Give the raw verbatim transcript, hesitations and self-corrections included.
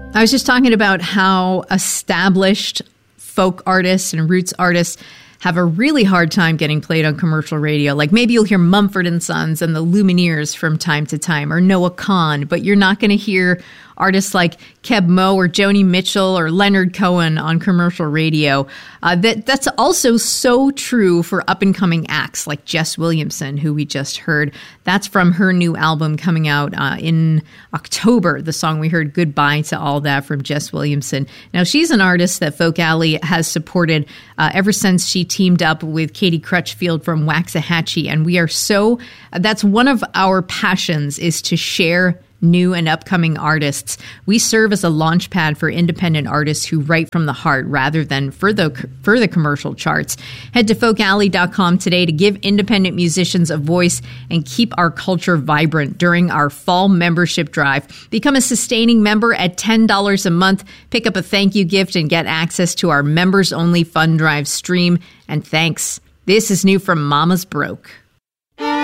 I was just talking about how established folk artists and roots artists have a really hard time getting played on commercial radio. Like maybe you'll hear Mumford and Sons and the Lumineers from time to time, or Noah Kahan, but you're not going to hear artists like Keb Mo or Joni Mitchell or Leonard Cohen on commercial radio. Uh, that that's also so true for up-and-coming acts like Jess Williamson, who we just heard. That's from her new album coming out uh, in October, the song we heard, Goodbye to All That, from Jess Williamson. Now, she's an artist that Folk Alley has supported uh, ever since she teamed up with Katie Crutchfield from Waxahachie, and we are so, that's one of our passions, is to share new and upcoming artists. We serve as a launch pad for independent artists who write from the heart rather than for the, for the commercial charts. Head to folk alley dot com today to give independent musicians a voice and keep our culture vibrant during our fall membership drive. Become a sustaining member at ten dollars a month. Pick up a thank you gift and get access to our members-only fund drive stream. And thanks. This is new from Mama's Broke.